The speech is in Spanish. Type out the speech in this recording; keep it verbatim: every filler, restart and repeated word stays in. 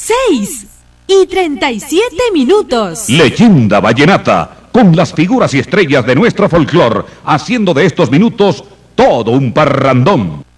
seis y treinta y siete minutos. Leyenda Vallenata, con las figuras y estrellas de nuestro folclor, haciendo de estos minutos todo un parrandón.